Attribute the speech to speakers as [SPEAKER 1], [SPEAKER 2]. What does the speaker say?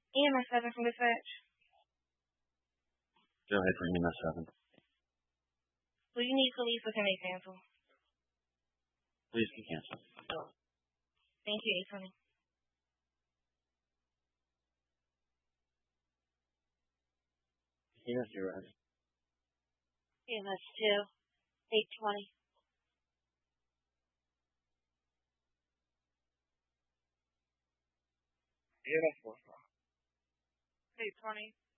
[SPEAKER 1] EMS 7 from dispatch.
[SPEAKER 2] Go ahead for EMS 7.
[SPEAKER 1] Will you need police or can they cancel?
[SPEAKER 2] Please can cancel.
[SPEAKER 1] Thank you, 820.
[SPEAKER 2] Yes, you're right.
[SPEAKER 1] EMS 2, 820.
[SPEAKER 3] EMS 1.
[SPEAKER 1] 820.